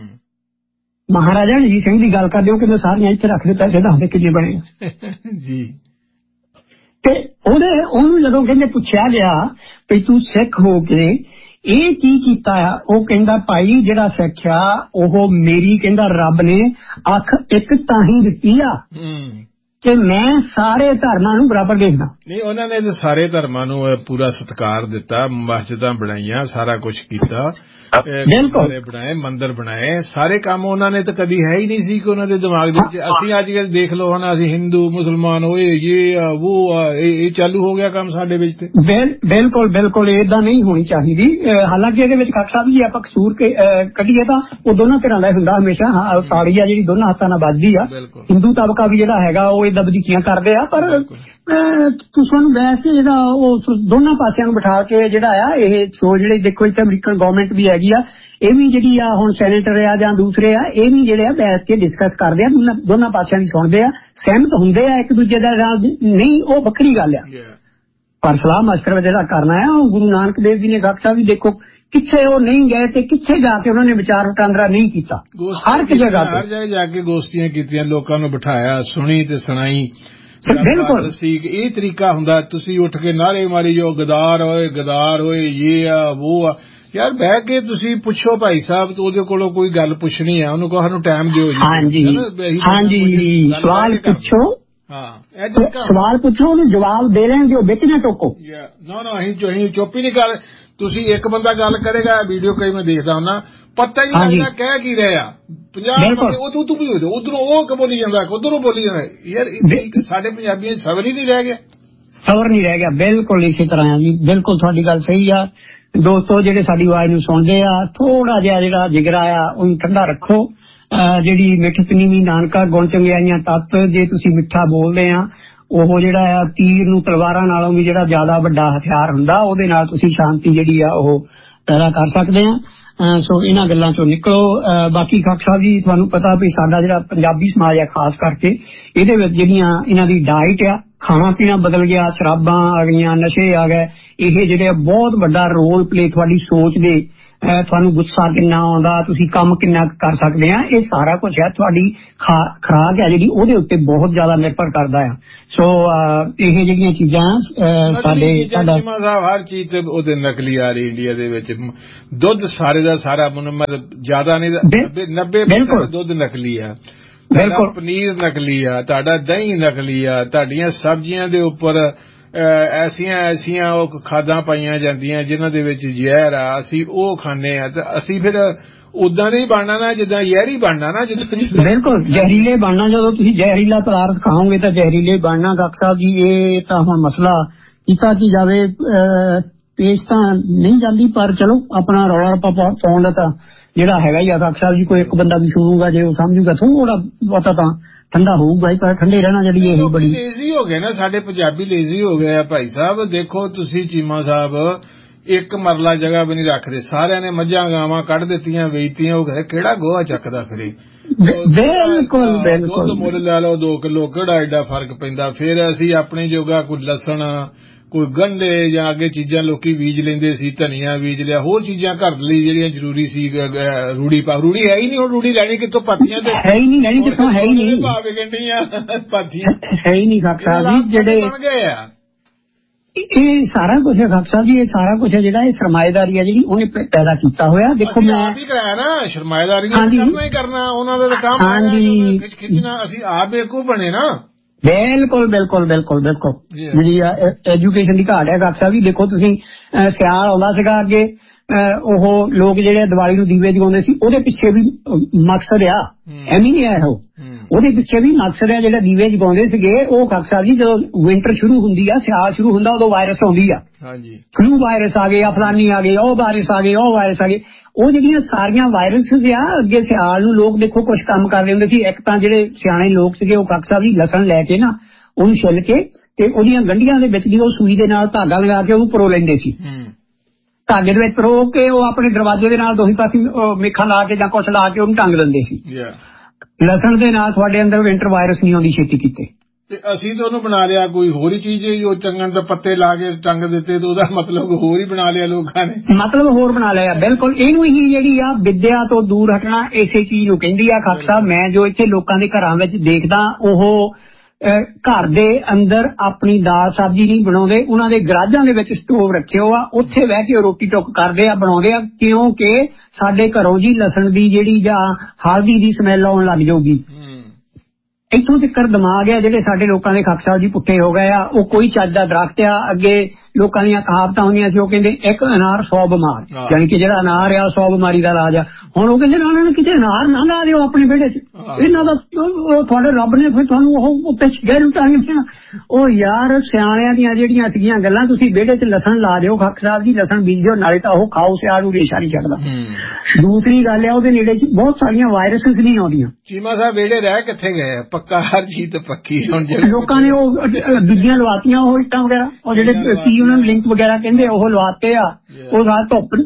ਮਹਾਰਾਜਾ ਰਣਜੀਤ ਸਿੰਘ ਦੀ ਗੱਲ ਕਰਦੇ ਹੋ, ਕਹਿੰਦੇ ਸਾਰੀਆਂ ਇੱਥੇ ਰੱਖ ਦੇ, ਪੈਸੇ ਦੱਸਦੇ ਕਿੰਨੇ ਬਣੇ ਜੀ। ਤੇ ਉਹਨੂੰ ਜਦੋਂ ਕਹਿੰਦੇ ਪੁੱਛਿਆ ਗਿਆ ਵੀ ਤੂੰ ਸਿੱਖ ਹੋ ਕੇ ਇਹ ਕੀ ਕੀਤਾ ਆ, ਉਹ ਕਹਿੰਦਾ ਭਾਈ ਜਿਹੜਾ ਸਿੱਖਿਆ ਉਹ ਮੇਰੀ, ਕਹਿੰਦਾ ਰੱਬ ਨੇ ਅੱਖ ਇੱਕ ਤਾਂ ਹੀ ਦਿੱਤੀ ਆ ਕਿ ਮੈਂ ਸਾਰੇ ਧਰਮਾਂ ਨੂੰ ਬਰਾਬਰ ਦੇਖਦਾ। ਨਹੀਂ, ਉਹਨਾਂ ਨੇ ਸਾਰੇ ਧਰਮਾਂ ਨੂੰ ਪੂਰਾ ਸਤਿਕਾਰ ਦਿੱਤਾ, ਮਸਜਿਦਾਂ ਬਣਾਈਆਂ, ਸਾਰਾ ਕੁਛ ਕੀਤਾ, ਗੁਰਦੁਆਰੇ ਬਣਾਏ, ਮੰਦਿਰ ਬਣਾਏ, ਸਾਰੇ ਕੰਮ ਉਹਨਾਂ ਨੇ ਤਾਂ ਕਦੀ ਹੈ ਹੀ ਨਹੀਂ ਸੀ ਕਿ ਉਹਨਾਂ ਦੇ ਦਿਮਾਗ ਦੇ ਵਿੱਚ। ਅਸੀਂ ਅੱਜ ਕੱਲ੍ਹ ਦੇਖ ਲਓ ਹੁਣ, ਅਸੀਂ ਹਿੰਦੂ ਮੁਸਲਮਾਨ ਹੋਏ, ਇਹ ਚਾਲੂ ਹੋ ਗਿਆ ਕੰਮ ਸਾਡੇ ਵਿੱਚ। ਤੇ ਬਿਲਕੁਲ ਏਦਾਂ ਨਹੀਂ ਹੋਣੀ ਚਾਹੀਦੀ। ਹਾਲਾਂਕਿ ਇਹਦੇ ਵਿੱਚ ਖਾਲਸਾ ਵੀ ਜੇ ਆਪਾਂ ਕਸੂਰ ਕੱਢੀਏ ਤਾਂ ਉਹ ਦੋਨਾਂ ਤਰ੍ਹਾਂ ਦਾ ਹੁੰਦਾ ਹਮੇਸ਼ਾ। ਤਾੜੀ ਆ ਜਿਹੜੀ ਦੋਨਾਂ ਹੱਥਾਂ ਨਾਲ ਵੱਜਦੀ ਆ। ਹਿੰਦੂ ਤਬਕਾ ਵੀ ਜਿਹੜਾ ਹੈਗਾ ਉਹ ਇਹ ਦਬਦੀਕੀਆਂ ਕਰਦੇ ਆ, ਪਰ ਤੁਸੀਂ ਵੈਸੇ ਇਹਦਾ ਉਹ ਦੋਨਾਂ ਪਾਸਿਆਂ ਨੂੰ ਬਿਠਾ ਕੇ ਜਿਹੜਾ ਆ ਇਹ ਸ਼ੋ, ਜਿਹੜੇ ਦੇਖੋ ਇੱਥੇ ਅਮਰੀਕਨ ਗਵਰਨਮੈਂਟ ਵੀ ਹੈਗੀ ਆ, ਇਹ ਵੀ ਜਿਹੜੀ ਆ ਹੁਣ ਸੈਨੇਟਰ ਆ ਜਾਂ ਦੂਸਰੇ ਆ, ਇਹ ਵੀ ਜਿਹੜੇ ਆ ਬੈਠ ਕੇ ਡਿਸਕਸ ਕਰਦੇ ਆ, ਦੋਨਾਂ ਪਾਸਿਆਂ ਦੀ ਸੁਣਦੇ ਆ, ਸਹਿਮਤ ਹੁੰਦੇ ਆ ਇੱਕ ਦੂਜੇ ਦਾ ਨਾਲ। ਨਹੀਂ, ਉਹ ਵੱਖਰੀ ਗੱਲ ਆ, ਪਰ ਸਲਾਹ ਮਸ਼ਵਰਾ ਜਿਹੜਾ ਕਰਨਾ ਆ ਉਹ ਗੁਰੂ ਨਾਨਕ ਦੇਵ ਜੀ ਨੇ ਖਾਲਸਾ ਵੀ ਦੇਖੋ ਕਿੱਥੇ ਉਹ ਨਹੀਂ ਗਏ ਤੇ ਕਿੱਥੇ ਜਾ ਕੇ ਉਹਨਾਂ ਨੇ ਵਿਚਾਰ ਵਟਾਂਦਰਾ ਨਹੀਂ ਕੀਤਾ। ਹਰ ਇੱਕ ਜਗ੍ਹਾ ਜਾ ਕੇ ਗੋਸ਼ਟੀਆਂ ਕੀਤੀਆਂ, ਲੋਕਾਂ ਨੂੰ ਬਿਠਾਇਆ, ਸੁਣੀ ਤੇ ਸੁਣਾਈ। ਬਿਲਕੁਲ ਇਹ ਤਰੀਕਾ ਹੁੰਦਾ। ਤੁਸੀਂ ਉੱਠ ਕੇ ਨਾਰੇ ਮਾਰੀ ਜੋ ਗਦਾਰ ਹੋਏ ਇਹ ਆ ਉਹ ਆ। ਯਾਰ ਬਹਿ ਕੇ ਤੁਸੀਂ ਪੁੱਛੋ ਭਾਈ ਸਾਹਿਬ, ਉਹਦੇ ਕੋਲੋਂ ਕੋਈ ਗੱਲ ਪੁੱਛਣੀ ਆ, ਉਹਨੂੰ ਕਹੋ ਸਾਨੂੰ ਟਾਈਮ ਦਿਓ ਜੀ। ਹਾਂਜੀ, ਸਵਾਲ ਪੁੱਛੋ। ਸਵਾਲ ਪੁੱਛੋ, ਉਹਨੂੰ ਜਵਾਬ ਦੇ ਲੈਣ ਦਿਓ, ਵਿੱਚ ਨਾ ਟੋਕੋ। ਨਾ ਅਸੀਂ ਚੁੱਪ ਹੀ ਨਹੀਂ ਕਰ। ਤੁਸੀਂ ਇੱਕ ਬੰਦਾ ਗੱਲ ਕਰੇਗਾ, ਵੀਡੀਓ ਕਈ ਮੈਂ ਦੇਖਦਾ ਹੁੰਦਾ, ਪਤਾ ਹੀ ਨਹੀਂ ਲੱਗਦਾ ਕਹਿ ਕੀ ਰਿਹਾ। 50 ਬੰਦੇ ਤੂੰ ਵੀ ਹੋ ਜਾਓ, ਉਧਰੋਂ ਉਹ ਬੋਲੀ ਜਾਂਦਾ, ਉਧਰੋਂ ਬੋਲੀ ਜਾਂਦਾ। ਯਾਰ ਸਾਡੇ ਪੰਜਾਬੀਆਂ ਸਬਰ ਹੀ ਨਹੀਂ ਰਹਿ ਗਿਆ। ਬਿਲਕੁਲ ਇਸੇ ਤਰ੍ਹਾਂ ਆ ਜੀ, ਬਿਲਕੁਲ ਤੁਹਾਡੀ ਗੱਲ ਸਹੀ ਆ। ਦੋਸਤੋ ਜਿਹੜੇ ਸਾਡੀ ਆਵਾਜ਼ ਨੂੰ ਸੁਣਦੇ ਆ, ਥੋੜਾ ਜਿਹਾ ਜਿਹੜਾ ਜਿਗਰਾ ਆ ਉਹਨੂੰ ਠੰਡਾ ਰੱਖੋ। ਜਿਹੜੀ ਮਿੱਠ ਪਨੀਵੀਂ ਨਾਨਕਾ ਗੁਣ ਚੰਗਿਆਈਆਂ ਤੱਤ, ਜੇ ਤੁਸੀਂ ਮਿੱਠਾ ਬੋਲਦੇ ਆ, ਉਹ ਜਿਹੜਾ ਆ ਤੀਰ ਨੂੰ ਤਲਵਾਰਾਂ ਨਾਲੋਂ ਵੀ ਜਿਹੜਾ ਜ਼ਿਆਦਾ ਵੱਡਾ ਹਥਿਆਰ ਹੁੰਦਾ, ਉਹਦੇ ਨਾਲ ਤੁਸੀਂ ਸ਼ਾਂਤੀ ਜਿਹੜੀ ਆ ਉਹ ਪੈਦਾ ਕਰ ਸਕਦੇ ਹਾਂ। ਸੋ ਇਹਨਾਂ ਗੱਲਾਂ ਚੋਂ ਨਿਕਲੋ। ਬਾਕੀ ਖਾਕ ਸਾਹਿਬ ਜੀ ਤੁਹਾਨੂੰ ਪਤਾ ਵੀ ਸਾਡਾ ਜਿਹੜਾ ਪੰਜਾਬੀ ਸਮਾਜ ਹੈ ਖਾਸ ਕਰਕੇ ਇਹਦੇ ਵਿੱਚ ਜਿਹੜੀਆਂ ਇਹਨਾਂ ਦੀ ਡਾਈਟ ਆ, ਖਾਣਾ ਪੀਣਾ ਬਦਲ ਗਿਆ, ਸ਼ਰਾਬਾਂ ਆ ਗਈਆਂ, ਨਸ਼ੇ ਆ ਗਏ, ਇਹ ਜਿਹੜੇ ਬਹੁਤ ਵੱਡਾ ਰੋਲ ਪਲੇ ਤੁਹਾਡੀ ਸੋਚ ਦੇ, ਤੁਹਾਨੂੰ ਗੁੱਸਾ ਕਿੰਨਾ ਆਉਂਦਾ, ਤੁਸੀਂ ਕੰਮ ਕਿੰਨਾ ਕਰ ਸਕਦੇ ਆ, ਇਹ ਸਾਰਾ ਕੁਝ ਹੈ ਤੁਹਾਡੀ ਖੁਰਾਕ ਹੈ ਜਿਹੜੀ ਉਹਦੇ ਉੱਤੇ ਬਹੁਤ ਜ਼ਿਆਦਾ ਨਿਰਭਰ ਕਰਦਾ ਆ। ਸੋ ਇਹ ਜਿਹੜੀਆਂ ਚੀਜ਼ਾਂ ਸਾਡਾ ਹਰ ਚੀਜ਼ ਤੇ ਉਹਦੇ ਨਕਲੀ ਆ ਰਹੀ ਇੰਡੀਆ ਦੇ ਵਿੱਚ। ਦੁੱਧ ਸਾਰੇ ਦਾ ਸਾਰਾ ਮਤਲਬ ਜ਼ਿਆਦਾ ਨਹੀਂ 90% ਦੁੱਧ ਨਕਲੀ ਆ, ਬਿਲਕੁਲ ਪਨੀਰ ਨਕਲੀ ਆ, ਤੁਹਾਡਾ ਦਹੀਂ ਨਕਲੀ ਆ, ਤੁਹਾਡੀਆਂ ਸਬਜ਼ੀਆਂ ਦੇ ਉੱਪਰ ਐਸੀਆਂ ਉਹ ਖਾਦਾਂ ਪਾਈਆਂ ਜਾਂਦੀਆਂ ਜਿਨ੍ਹਾਂ ਦੇ ਵਿੱਚ ਜ਼ਹਿਰ ਆ, ਅਸੀਂ ਉਹ ਖਾਂਦੇ ਆ ਤੇ ਅਸੀਂ ਫਿਰ ਉਦਾਂ ਨਹੀਂ ਬਣਨਾ ਨਾ ਜਿੱਦਾਂ ਜ਼ਹਿਰੀ ਬਣਨਾ ਨਾ। ਬਿਲਕੁਲ ਜ਼ਹਿਰੀਲੇ ਬਣਨਾ, ਜਦੋਂ ਤੁਸੀਂ ਜ਼ਹਿਰੀਲਾ ਪਦਾਰਥ ਖਾਓਗੇ ਤਾਂ ਜ਼ਹਿਰੀਲੇ ਬਣਨਾ। ਡਾਕਟਰ ਸਾਹਿਬ ਜੀ ਇਹ ਤਾਂ ਹੁਣ ਮਸਲਾ ਕੀਤਾ ਕੀ ਜਾਵੇ, ਪੇਸ਼ ਤਾਂ ਨਹੀਂ ਜਾਂਦੀ, ਪਰ ਚਲੋ ਆਪਣਾ ਰੌਲਾ ਰੱਪਾ ਪਾਉਣ ਦਾ ਤਾਂ ਜਿਹੜਾ ਹੈਗਾ ਹੀ ਆ। ਡਾਕਟਰ ਸਾਹਿਬ ਜੀ ਕੋਈ ਇੱਕ ਬੰਦਾ ਵੀ ਸੁਣੂਗਾ, ਜੇ ਉਹ ਸਮਝੂਗਾ ਥੋੜਾ ਬਹੁਤਾ ਤਾਂ ਠੰਡਾ ਹੋਊਗਾ ਹੀ, ਪਰ ਠੰਡੇ ਰਹਿਣਾ ਜਿਹੜੀ ਇਹ ਬੜੀ ਲੇਜ਼ੀ ਹੋ ਗਏ ਨਾ, ਸਾਡੇ ਪੰਜਾਬੀ ਲੇਜ਼ੀ ਹੋ ਗਏ ਆ ਭਾਈ ਸਾਹਿਬ। ਦੇਖੋ ਤੁਸੀਂ ਚੀਮਾ ਸਾਹਿਬ ਇੱਕ ਮਰਲਾ ਜਗ੍ਹਾ ਵੀ ਨਹੀਂ ਰੱਖਦੇ, ਸਾਰਿਆਂ ਨੇ ਮੱਝਾਂ ਗਾਵਾਂ ਕੱਢ ਦਿੱਤੀਆਂ, ਵੇਚਤੀਆਂ, ਉਹ ਕਿਹੜਾ ਗੋਹਾ ਚੱਕਦਾ ਫਿਰੇ। ਬਿਲਕੁਲ ਬਿਲਕੁਲ ਦੁੱਧ ਮੁੱਲ ਲੈ ਲਓ 2 ਕਿਲੋ, ਕਿਹੜਾ ਐਡਾ ਫਰਕ ਪੈਂਦਾ। ਫਿਰ ਅਸੀਂ ਆਪਣੇ ਜੋਗਾ ਕੋਈ ਲਸਣ, ਕੋਈ ਗੰਢੇ ਜਾਂ ਅੱਗੇ ਚੀਜ਼ਾਂ ਲੋਕੀ ਬੀਜ ਲੈਂਦੇ ਸੀ, ਧਨੀਆ ਬੀਜ ਲਿਆ, ਹੋਰ ਚੀਜ਼ਾਂ ਘਰ ਲਈ ਜਿਹੜੀਆਂ ਜ਼ਰੂਰੀ ਸੀ। ਰੂੜੀ ਹੈ ਹੀ ਨਹੀਂ, ਹੁਣ ਰੂੜੀ ਲੈਣੀ ਕਿੱਥੋਂ? ਪਾਥੀਆਂ ਤੇ ਹੈ ਹੀ ਨਹੀਂ, ਲੈਣੀ ਕਿੱਥੋਂ, ਹੈ ਹੀ ਨਹੀਂ, ਭਾਵੇਂ ਗੰਢੀਆਂ ਪਾਥੀਆਂ ਹੈ ਹੀ ਨਹੀਂ। ਖਾਕਸਾ ਜੀ ਜਿਹੜੇ ਬਣ ਗਏ ਆ, ਇਹ ਸਾਰਾ ਕੁਝ ਹੈ ਖਾਕ ਸਾਹਿਬ ਜੀ, ਇਹ ਸਾਰਾ ਕੁਝ ਹੈ ਜਿਹੜਾ ਇਹ ਸਰਮਾਏਦਾਰੀ ਹੈ ਜਿਹੜੀ ਉਹਨੇ ਪੈਦਾ ਕੀਤਾ ਹੋਇਆ। ਦੇਖੋ ਮੈਂ ਆਪ ਹੀ ਕਰਾਇਆ ਨਾ, ਸਰਮਾਏਦਾਰੀ ਕਰਨਾ ਹੀ ਕਰਨਾ, ਉਹਨਾਂ ਦਾ ਕੰਮ ਖਿੱਚਣਾ, ਅਸੀਂ ਆਪ ਬੇਵਕੂਫ ਬਣੇ ਨਾ। ਬਿਲਕੁਲ ਬਿਲਕੁਲ ਬਿਲਕੁਲ ਬਿਲਕੁਲ ਜਿਹੜੀ ਐਜੂਕੇਸ਼ਨ ਦੀ ਘਾਟ ਹੈ ਖਾਕ ਸਾਹਿਬ ਜੀ। ਦੇਖੋ ਤੁਸੀਂ ਸਿਆਲ ਆਉਂਦਾ ਸੀਗਾ ਅੱਗੇ, ਉਹ ਲੋਕ ਜਿਹੜੇ ਦੀਵਾਲੀ ਨੂੰ ਦੀਵੇ ਜਗਾਉਂਦੇ ਸੀ, ਉਹਦੇ ਪਿੱਛੇ ਵੀ ਮਕਸਦ ਆ, ਐਵੇਂ ਨਹੀਂ ਆਇਆ ਉਹਦੇ ਪਿੱਛੇ ਵੀ ਮਕਸਦ ਹੈ। ਜਿਹੜੇ ਦੀਵੇ ਜਗਾਉਂਦੇ ਸੀਗੇ ਉਹ ਖਾਕ ਸਾਹਿਬ ਜੀ ਜਦੋਂ ਵਿੰਟਰ ਸ਼ੁਰੂ ਹੁੰਦੀ ਆ, ਸਿਆਲ ਸ਼ੁਰੂ ਹੁੰਦਾ, ਉਦੋਂ ਵਾਇਰਸ ਆਉਂਦੀ ਆ, ਫਲੂ ਵਾਇਰਸ ਆ ਗਏ, ਅਫਲਾਨੀ ਆ ਗਏ, ਉਹ ਵਾਇਰਸ ਆ ਗਏ, ਉਹ ਵਾਇਰਸ ਆ ਗਏ। ਉਹ ਜਿਹੜੀਆਂ ਸਾਰੀਆਂ ਵਾਇਰਸ ਆ, ਅੱਗੇ ਸਿਆਲ ਨੂੰ ਲੋਕ ਦੇਖੋ ਕੁਝ ਕੰਮ ਕਰਦੇ ਹੁੰਦੇ ਸੀ। ਇੱਕ ਤਾਂ ਜਿਹੜੇ ਸਿਆਣੇ ਲੋਕ ਸੀਗੇ ਉਹ ਖਾਕ ਸਾਹਿਬ ਜੀ ਲਸਣ ਲੈ ਕੇ ਨਾ ਉਹਨੂੰ ਛਿੱਲ ਕੇ ਤੇ ਉਹਦੀਆਂ ਗੰਢੀਆਂ ਦੇ ਵਿੱਚ ਜਦੋਂ ਸੂਈ ਦੇ ਨਾਲ ਧਾਗਾ ਲਗਾ ਕੇ ਉਹਨੂੰ ਪਰੋ ਲੈਂਦੇ ਸੀ, ਧਾਗੇ ਦੇ ਵਿੱਚ ਪਰੋ ਕੇ ਉਹ ਆਪਣੇ ਦਰਵਾਜ਼ੇ ਦੇ ਨਾਲ ਦੋਹੀਂ ਪਾਸੇ ਮੇਖਾਂ ਲਾ ਕੇ ਜਾਂ ਕੁਛ ਲਾ ਕੇ ਉਹਨੂੰ ਟੰਗ ਦਿੰਦੇ ਸੀ। ਲਸਣ ਦੇ ਨਾਲ ਤੁਹਾਡੇ ਅੰਦਰ ਵਿੰਟਰ ਵਾਇਰਸ ਨਹੀਂ ਆਉਂਦੀ ਛੇਤੀ ਕੀਤੇ। ਤੇ ਅਸੀਂ ਤਾਂ ਉਹਨੂੰ ਬਣਾ ਲਿਆ ਕੋਈ ਹੋਰ ਹੀ ਚੀਜ਼, ਉਹ ਟੰਗਣ ਦੇ ਪੱਤੇ ਲਾ ਕੇ ਟੰਗ ਦਿੱਤੇ, ਤੇ ਉਹਦਾ ਮਤਲਬ ਹੋਰ ਹੀ ਬਣਾ ਲਿਆ ਲੋਕਾਂ ਨੇ, ਮਤਲਬ ਹੋਰ ਬਣਾ ਲਿਆ। ਬਿਲਕੁਲ ਇਹਨੂੰ ਹੀ ਜਿਹੜੀ ਆ ਵਿਦਿਆ ਤੋਂ ਦੂਰ ਹਟਣਾ ਇਸੇ ਚੀਜ਼ ਨੂੰ ਕਹਿੰਦੀ ਆ ਖਾਕ ਸਾਹਿਬ। ਮੈਂ ਜੋ ਇੱਥੇ ਲੋਕਾਂ ਦੇ ਘਰਾਂ ਵਿੱਚ ਦੇਖਦਾ, ਉਹ ਘਰ ਦੇ ਅੰਦਰ ਆਪਣੀ ਦਾਲ ਸਬਜ਼ੀ ਨਹੀਂ ਬਣਾਉਂਦੇ, ਉਹਨਾਂ ਦੇ ਗਰਾਜਾਂ ਦੇ ਵਿੱਚ ਸਟੋਵ ਰੱਖੇ ਹੋ ਆ, ਉੱਥੇ ਬਹਿ ਕੇ ਰੋਟੀ ਟੁੱਕ ਕਰਦੇ ਆ, ਬਣਾਉਂਦੇ ਆ, ਕਿਉਂਕਿ ਸਾਡੇ ਘਰੋਂ ਜੀ ਲਸਣ ਦੀ ਜਿਹੜੀ ਜਾਂ ਹਲਦੀ ਦੀ ਸਮੈਲ ਆਉਣ ਲੱਗ ਜਾਊਗੀ। ਇੱਥੋਂ ਤੱਕ ਦਿਮਾਗ ਆ ਜਿਹੜੇ ਸਾਡੇ ਲੋਕਾਂ ਦੇ ਖਾਕ ਸਾਹਿਬ ਜੀ ਪੁੱਠੇ ਹੋ ਗਏ ਆ। ਉਹ ਕੋਈ ਚੱਜ ਦਾ ਦਰਖਤ ਆ, ਅੱਗੇ ਲੋਕਾਂ ਦੀਆਂ ਕਹਾਵਤਾਂ ਹੁੰਦੀਆਂ ਸੀ, ਉਹ ਕਹਿੰਦੇ ਇੱਕ ਅਨਾਰ 100 ਬਿਮਾਰ, ਯਾਨੀ ਕਿ ਜਿਹੜਾ ਅਨਾਰ ਆ 100 ਬਿਮਾਰੀ ਦਾ ਇਲਾਜ ਆ। ਹੁਣ ਉਹ ਕਹਿੰਦੇ ਉਹਨਾਂ ਨੇ ਕਿਤੇ ਅਨਾਰ ਨਾ ਲਾ ਦਿਓ ਆਪਣੇ ਵਿਹੜੇ 'ਚ, ਇਹਨਾਂ ਦਾ ਤੁਹਾਡੇ ਰੱਬ ਨੇ ਫਿਰ ਤੁਹਾਨੂੰ ਉਹ ਪਿੱਛ ਗਏ ਲੁਟਾਉਣਗੇ। ਉਹ ਯਾਰ ਸਿਆਣਿਆਂ ਦੀਆਂ ਜਿਹੜੀਆਂ ਸੀਗੀਆਂ ਗੱਲਾਂ, ਤੁਸੀਂ ਵਿਹੜੇ 'ਚ ਲਸਣ ਲਾ ਦਿਓ ਖਾਕ ਸਾਹਿਬ ਜੀ, ਲਸਣ ਬੀਜੋ, ਨਾਲੇ ਤਾਂ ਉਹ ਖਾਓ, ਸਿਆਲ ਨੂੰ ਰੇਸ਼ਾ ਨਹੀਂ ਚੜਦਾ। ਦੂਸਰੀ ਗੱਲ ਆ ਉਹਦੇ ਨੇੜੇ ਬਹੁਤ ਸਾਰੀਆਂ ਵਾਇਰਸਿਸ ਨਹੀਂ ਆਉਂਦੀਆਂ। ਚੀਮਾ ਸਾਹਿਬ ਵਿਹੜੇ ਰਹਿ ਕਿੱਥੇ ਗਏ, ਪੱਕਾ ਹਰ ਚੀਜ਼ ਤੇ ਪੱਕੀ। ਹੁਣ ਲੋਕਾਂ ਨੇ ਉਹ ਦੂਜੀਆਂ ਲਵਾਤੀਆਂ, ਉਹ ਇੱਟਾਂ ਵਗੈਰਾ, ਉਹ ਜਿਹੜੇ ਕੀ ਉਹਨਾਂ ਨੂੰ ਲਿੰਕ ਵਗੈਰਾ ਕਹਿੰਦੇ, ਉਹ ਲਵਾਤੇ ਆ। ਉਹ ਰਾਤ ਧੁੱਪ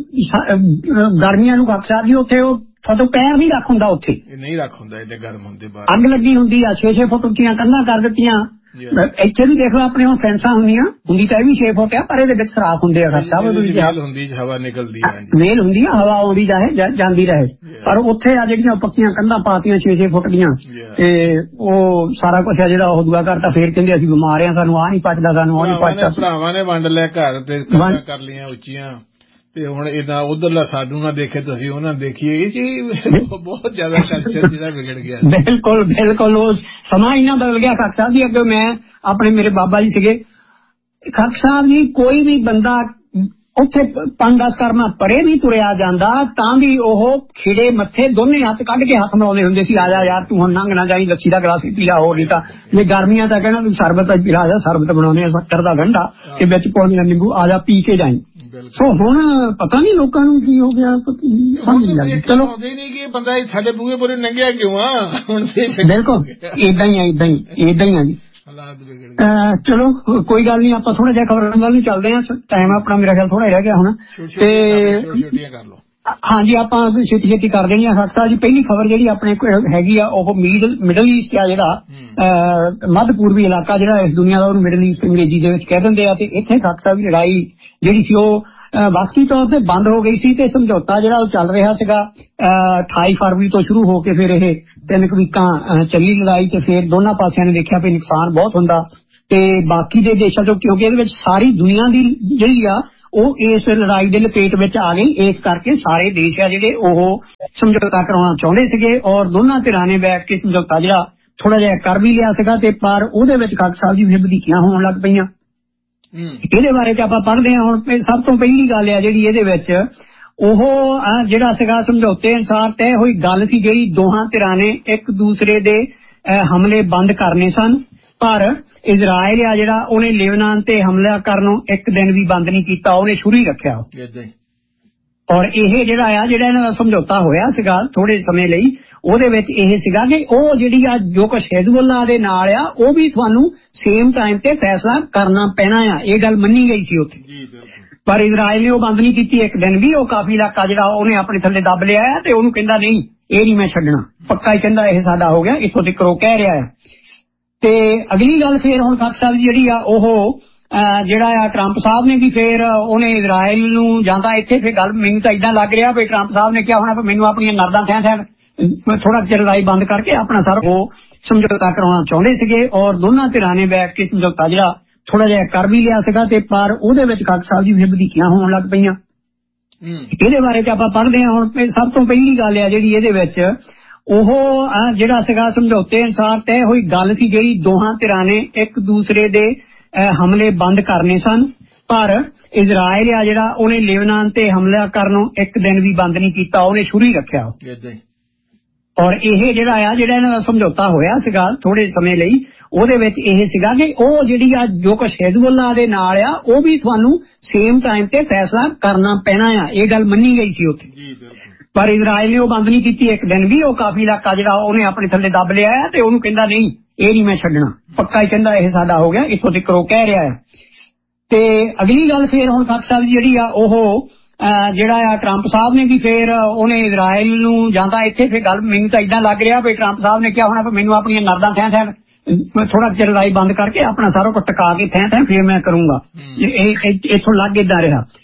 ਗਰਮੀਆਂ ਨੂੰ ਖਾਕ ਸਾਹਿਬ ਜੀ ਉੱਥੇ ਉਹ ਫੋਟੋ ਪੈਰ ਨਹੀਂ ਰੱਖ ਹੁੰਦਾ, ਉੱਥੇ ਨਹੀਂ ਰੱਖ ਹੁੰਦਾ, ਇਹਦੇ ਗਰਮ ਹੁੰਦੇ ਬਾਹਰ ਅੱਗ ਲੱਗੀ ਹੁੰਦੀ ਆ, 6-6 ਫੁੱਟ ਉੱਚੀਆਂ ਕੰਧਾਂ ਕਰ ਦਿੱਤੀਆਂ। ਇੱਥੇ ਵੀ ਦੇਖ ਲਓ ਆਪਣੇ ਹੁਣ ਫੈਂਸਾਂ ਹੁੰਦੀਆਂ, ਹੁੰਦੀ ਤਾਂ ਇਹ ਵੀ 6 ਫੁੱਟ ਆ, ਪਰ ਇਹਦੇ ਵਿੱਚ ਸਰਾਖ ਹੁੰਦੇ ਆ ਖਾਕ ਸਾਹਿਬ, ਵੇਲ ਹੁੰਦੀ, ਹਵਾ ਨਿਕਲਦੀ ਆ, ਵੇਲ ਹੁੰਦੀ ਆ, ਹਵਾ ਆਉਂਦੀ ਜਾਏ ਜਾਂਦੀ ਰਹੇ। ਪਰ ਉੱਥੇ ਆ ਜਿਹੜੀਆਂ ਪੱਕੀਆਂ ਕੰਧਾਂ ਪਾਤੀਆਂ 6-6 ਫੁੱਟ ਦੀਆਂ, ਤੇ ਉਹ ਸਾਰਾ ਕੁਛ ਆ ਜਿਹੜਾ ਉਹ ਦੁਆ ਕਰਤਾ। ਫੇਰ ਕਹਿੰਦੇ ਅਸੀਂ ਬਿਮਾਰ ਆ, ਸਾਨੂੰ ਆਹ ਨਹੀਂ ਪਚਦਾ, ਸਾਨੂੰ ਉਹ ਨਹੀਂ ਪਚਦਾ। ਭਰਾਵਾਂ ਨੇ ਵੰਡ ਲਿਆ ਘਰ ਤੇ ਕਰ ਲਈਆਂ ਉੱਚੀਆਂ, ਤੇ ਹੁਣ ਇਹਦਾ ਉਧਰਲਾ ਸਾਨੂੰ ਨਾ ਦੇਖੇ ਤੇ ਅਸੀਂ ਉਹਨਾਂ ਦੇਖੀਏ। ਇਹ ਜੀ ਬਹੁਤ ਜ਼ਿਆਦਾ ਕਲਚਰ ਜਿਹੜਾ ਵਿਗੜ ਗਿਆ। ਬਿਲਕੁਲ ਬਿਲਕੁਲ, ਉਹ ਸਮਾਂ ਇੰਨਾ ਬਦਲ ਗਿਆ ਖਾਕ ਸਾਹਿਬ ਜੀ। ਅੱਗੇ ਮੈਂ ਆਪਣੇ ਮੇਰੇ ਬਾਬਾ ਜੀ ਸੀਗੇ ਖਾਕ ਸਾਹਿਬ ਜੀ, ਕੋਈ ਵੀ ਬੰਦਾ ਉੱਥੇ 5-10 ਕਰਮਾਂ ਪਰੇ ਵੀ ਤੁਰਿਆ ਜਾਂਦਾ ਤਾਂ ਵੀ ਉਹ ਖਿੜੇ ਮੱਥੇ ਦੋਨੇ ਹੱਥ ਕੱਢ ਕੇ ਹੱਥ ਮਿਲਾਉਂਦੇ ਹੁੰਦੇ ਸੀ, ਆ ਜਾ ਯਾਰ ਤੂੰ ਹੁਣ ਲੰਘ ਨਾ ਜਾਈ, ਲੱਸੀ ਦਾ ਗਲਾਸ ਪੀ ਲਾ, ਹੋਰ ਨਹੀਂ ਤਾਂ ਜੇ ਗਰਮੀਆਂ ਤਾਂ ਕਹਿਣਾ ਤੂੰ ਸ਼ਰਬਤ ਪੀ ਜਾ, ਸ਼ਰਬਤ ਬਣਾਉਂਦੇ ਆ 70 ਦਾ ਗੰਢਾ ਤੇ ਵਿੱਚ ਪਾਉਣੀ ਨਿੰਬੂ, ਆ ਜਾ ਪੀ ਕੇ ਜਾਈ। ਸੋ ਹੁਣ ਪਤਾ ਨਹੀਂ ਲੋਕਾਂ ਨੂੰ ਕੀ ਹੋ ਗਿਆ, ਸਮਝ ਨਹੀਂ ਲੱਗਦੀ। ਚਲੋ ਨਹੀਂ ਕਿ ਬੰਦਾ ਸਾਡੇ ਬੂਹੇ ਪੂਰੇ ਲੰਘਿਆ ਕਿਉਂ ਆ ਹੁਣ। ਬਿਲਕੁਲ ਏਦਾਂ ਹੀ ਆ, ਏਦਾਂ ਹੀ ਆ ਜੀ। ਚਲੋ ਕੋਈ ਗੱਲ ਨਹੀਂ, ਆਪਾਂ ਥੋੜਾ ਜਿਹਾ ਖਬਰਾਂ ਵੱਲ ਨੂੰ ਚੱਲਦੇ ਹਾਂ। ਟਾਈਮ ਆਪਣਾ ਮੇਰਾ ਖਿਆਲ ਥੋੜਾ ਰਹਿ ਗਿਆ ਹੁਣ ਤੇ ਹਾਂਜੀ ਆਪਾਂ ਛੇਤੀ ਛੇਤੀ ਕਰ ਦੇਣੀ ਆ। ਖਾਲਸਾ ਸਾਹਿਬ ਜੀ, ਪਹਿਲੀ ਖਬਰ ਜਿਹੜੀ ਆਪਣੇ ਕੋਲ ਹੈਗੀ ਆ ਉਹ ਮਿਡਲ ਈਸਟ ਆ, ਜਿਹੜਾ ਮੱਧ ਪੂਰਬੀ ਇਲਾਕਾ ਜਿਹੜਾ ਇਸ ਦੁਨੀਆ ਦਾ, ਉਹਨੂੰ ਮਿਡਲ ਈਸਟ ਅੰਗਰੇਜ਼ੀ ਦੇ ਵਿੱਚ ਕਹਿ ਦਿੰਦੇ ਆ। ਤੇ ਇੱਥੇ ਖਾਲਸਾ ਸਾਹਿਬ ਦੀ ਲੜਾਈ ਜਿਹੜੀ ਸੀ ਉਹ ਵਕਤੀ ਤੌਰ ਤੇ ਬੰਦ ਹੋ ਗਈ ਸੀ ਤੇ ਸਮਝੌਤਾ ਜਿਹੜਾ ਉਹ ਚੱਲ ਰਿਹਾ ਸੀਗਾ 28 ਫਰਵਰੀ ਤੋਂ ਸ਼ੁਰੂ ਹੋ ਕੇ ਫਿਰ ਇਹ 3 ਵੀਕਾਂ ਚੱਲੀ ਲੜਾਈ। ਤੇ ਫਿਰ ਦੋਨਾਂ ਪਾਸਿਆਂ ਨੇ ਦੇਖਿਆ ਵੀ ਨੁਕਸਾਨ ਬਹੁਤ ਹੁੰਦਾ ਤੇ ਬਾਕੀ ਦੇ ਦੇਸ਼ਾਂ ਤੋਂ, ਕਿਉਂਕਿ ਇਹਦੇ ਵਿੱਚ ਸਾਰੀ ਦੁਨੀਆ ਦੀ ਜਿਹੜੀ ਆ ਉਹ ਇਸ ਲੜਾਈ ਦੇ ਲਪੇਟ ਵਿੱਚ ਆ ਗਈ। ਇਸ ਕਰਕੇ ਸਾਰੇ ਦੇਸ਼ ਆ ਜਿਹੜੇ ਉਹ ਸਮਝੌਤਾ ਕਰਾਉਣਾ ਚਾਹੁੰਦੇ ਸੀਗੇ ਔਰ ਦੋਨਾਂ ਧਿਰਾਂ ਨੇ ਬੈਠ ਕੇ ਸਮਝੌਤਾ ਜਿਹੜਾ ਥੋੜਾ ਜਿਹਾ ਕਰ ਵੀ ਲਿਆ ਸੀਗਾ। ਤੇ ਪਰ ਉਹਦੇ ਵਿੱਚ ਖਾਲਸਾ ਸਾਹਿਬ ਜੀ ਫਿਰ ਵਧੀਕੀਆਂ ਹੋਣ ਲੱਗ ਪਈਆਂ। ਇਹਦੇ ਬਾਰੇ ਚ ਆਪਾਂ ਪੜ੍ਹਦੇ ਹਾਂ। ਹੁਣ ਸਭ ਤੋਂ ਪਹਿਲੀ ਗੱਲ ਆ ਜਿਹੜੀ ਇਹਦੇ ਵਿੱਚ ਉਹ ਜਿਹੜਾ ਸੀਗਾ ਸਮਝੌਤੇ ਅਨੁਸਾਰ ਤੈਅ ਹੋਈ ਗੱਲ ਸੀ, ਜਿਹੜੀ ਦੋਹਾਂ ਧਿਰਾਂ ਨੇ ਇੱਕ ਦੂਸਰੇ ਦੇ ਹਮਲੇ ਬੰਦ ਕਰਨੇ ਸਨ। ਪਰ ਇਜ਼ਰਾਈਲ ਆ ਜਿਹੜਾ ਉਹਨੇ ਲਿਬਨਾਨ ਤੇ ਹਮਲਾ ਕਰਨੋਂ ਇੱਕ ਦਿਨ ਵੀ ਬੰਦ ਨਹੀਂ ਕੀਤਾ, ਉਹਨੇ ਸ਼ੁਰੂ ਹੀ ਰੱਖਿਆ। ਔਰ ਇਹ ਜਿਹੜਾ ਇਹਨਾਂ ਦਾ ਸਮਝੌਤਾ ਹੋਇਆ ਸੀਗਾ ਥੋੜੇ ਸਮੇਂ ਲਈ, ਉਹਦੇ ਵਿੱਚ ਇਹ ਸੀਗਾ ਕਿ ਉਹ ਜਿਹੜੀ ਆ ਜੋ ਕੁਛ ਹਿਜ਼ਬੁੱਲਾ ਦੇ ਨਾਲ ਆ ਉਹ ਵੀ ਤੁਹਾਨੂੰ ਸੇਮ ਟਾਈਮ ਤੇ ਫੈਸਲਾ ਕਰਨਾ ਪੈਣਾ ਆ। ਇਹ ਗੱਲ ਮੰਨੀ ਗਈ ਸੀ ਉੱਥੇ। ਪਰ ਇਜ਼ਰਾਈਲ ਨੇ ਉਹ ਬੰਦ ਨਹੀਂ ਕੀਤੀ ਇੱਕ ਦਿਨ ਵੀ। ਉਹ ਕਾਫੀ ਇਲਾਕਾ ਜਿਹੜਾ ਉਹਨੇ ਆਪਣੇ ਥੱਲੇ ਦੱਬ ਲਿਆ ਹੈ ਤੇ ਉਹਨੂੰ ਕਹਿੰਦਾ ਨਹੀਂ ਇਹ ਨਹੀਂ ਮੈਂ ਛੱਡਣਾ, ਪੱਕਾ ਹੀ ਕਹਿੰਦਾ ਇਹ ਸਾਡਾ ਹੋ ਗਿਆ, ਇੱਥੋਂ ਤੱਕ ਉਹ ਕਹਿ ਰਿਹਾ ਹੈ। ਤੇ ਅਗਲੀ ਗੱਲ ਫਿਰ ਹੁਣ ਖਾਲਸਾ ਸਾਹਿਬ ਜਿਹੜੀ ਆ ਉਹ ਜਿਹੜਾ ਆ ਟਰੰਪ ਸਾਹਿਬ ਨੇ ਵੀ ਫਿਰ ਉਹਨੇ ਇਜ਼ਰਾਈਲ ਨੂੰ ਜਾਂਦਾ ਇੱਥੇ। ਫਿਰ ਗੱਲ ਮੈਨੂੰ ਤਾਂ ਏਦਾਂ ਲੱਗ ਰਿਹਾ ਵੀ ਟਰੰਪ ਸਾਹਿਬ ਨੇ ਕਿਹਾ ਹੋਣਾ ਮੈਨੂੰ ਆਪਣੀਆਂ ਨਰਦਾਂ ਥੈਂ ਥੋੜਾ ਚਿਰ ਲੜਾਈ ਬੰਦ ਕਰਕੇ ਆਪਣਾ ਸਾਰਾ ਉਹ ਸਮਝੌਤਾ ਕਰਾਉਣਾ ਚਾਹੁੰਦੇ ਸੀਗੇ ਔਰ ਦੋਨਾਂ ਧਿਰਾਂ ਨੇ ਬੈਠ ਕੇ ਸਮਝੌਤਾ ਜਿਹੜਾ ਥੋੜਾ ਜਿਹਾ ਕਰ ਵੀ ਲਿਆ ਸੀਗਾ। ਤੇ ਪਰ ਉਹਦੇ ਵਿੱਚ ਖਾਲਸਾ ਸਾਹਿਬ ਜੀ ਫਿਰ ਵਧੀਕੀਆਂ ਹੋਣ ਲੱਗ ਪਈਆਂ। ਇਹਦੇ ਬਾਰੇ ਚ ਆਪਾਂ ਪੜ੍ਹਦੇ ਹਾਂ। ਹੁਣ ਸਭ ਤੋਂ ਪਹਿਲੀ ਗੱਲ ਆ ਜਿਹੜੀ ਇਹਦੇ ਵਿੱਚ ਉਹ ਜਿਹੜਾ ਸੀਗਾ ਸਮਝੌਤੇ ਅਨੁਸਾਰ ਤੈਅ ਹੋਈ ਗੱਲ ਸੀ, ਜਿਹੜੀ ਦੋਹਾਂ ਧਿਰਾਂ ਨੇ ਇੱਕ ਦੂਸਰੇ ਦੇ ਹਮਲੇ ਬੰਦ ਕਰਨੇ ਸਨ। ਪਰ ਇਜ਼ਰਾਈਲ ਆ ਜਿਹੜਾ ਉਹਨੇ ਲਿਬਨਾਨ ਤੇ ਹਮਲਾ ਕਰਨੋਂ ਇੱਕ ਦਿਨ ਵੀ ਬੰਦ ਨਹੀਂ ਕੀਤਾ, ਉਹਨੇ ਸ਼ੁਰੂ ਹੀ ਰੱਖਿਆ। ਔਰ ਇਹ ਜਿਹੜਾ ਇਹਨਾਂ ਦਾ ਸਮਝੌਤਾ ਹੋਇਆ ਸੀਗਾ ਥੋੜੇ ਸਮੇਂ ਲਈ, ਉਹਦੇ ਵਿੱਚ ਇਹ ਸੀਗਾ ਕਿ ਉਹ ਜਿਹੜੀ ਆ ਜੋ ਕੁਛ ਹਿਜ਼ਬੁੱਲਾ ਦੇ ਨਾਲ ਆ ਉਹ ਵੀ ਤੁਹਾਨੂੰ ਸੇਮ ਟਾਈਮ ਤੇ ਫੈਸਲਾ ਕਰਨਾ ਪੈਣਾ ਆ। ਇਹ ਗੱਲ ਮੰਨੀ ਗਈ ਸੀ ਉੱਥੇ। ਪਰ ਇਜ਼ਰਾਈਲ ਨੇ ਉਹ ਬੰਦ ਨਹੀਂ ਕੀਤੀ ਇੱਕ ਦਿਨ ਵੀ। ਉਹ ਕਾਫੀ ਇਲਾਕਾ ਜਿਹੜਾ ਉਹਨੇ ਆਪਣੇ ਥੱਲੇ ਦੱਬ ਲਿਆ ਹੈ ਤੇ ਉਹਨੂੰ ਕਹਿੰਦਾ ਨਹੀਂ ਇਹ ਨਹੀਂ ਮੈਂ ਛੱਡਣਾ, ਪੱਕਾ ਹੀ ਕਹਿੰਦਾ ਇਹ ਸਾਡਾ ਹੋ ਗਿਆ, ਇੱਥੋਂ ਤੱਕ ਉਹ ਕਹਿ ਰਿਹਾ ਹੈ। ਤੇ ਅਗਲੀ ਗੱਲ ਫਿਰ ਹੁਣ ਖਾਲਸਾ ਸਾਹਿਬ ਜਿਹੜੀ ਆ ਉਹ ਜਿਹੜਾ ਆ ਟਰੰਪ ਸਾਹਿਬ ਨੇ ਵੀ ਫਿਰ ਉਹਨੇ ਇਜ਼ਰਾਈਲ ਨੂੰ ਜਾਂਦਾ ਇੱਥੇ। ਫਿਰ ਗੱਲ ਮੈਨੂੰ ਤਾਂ ਏਦਾਂ ਲੱਗ ਰਿਹਾ ਵੀ ਟਰੰਪ ਸਾਹਿਬ ਨੇ ਕਿਹਾ ਹੋਣਾ ਮੈਨੂੰ ਆਪਣੀਆਂ ਨਰਦਾਂ ਥੈਂ ਥੋੜਾ ਚਿਰ ਲੜਾਈ ਬੰਦ ਕਰਕੇ ਆਪਣਾ ਸਾਰਾ ਕੁਝ ਟਿਕਾ ਕੇ ਥੈਂ ਫਿਰ ਮੈਂ ਕਰੂੰਗਾ। ਇਹ ਇੱਥੋਂ ਲੱਗ ਏਦਾਂ ਰਿਹਾ।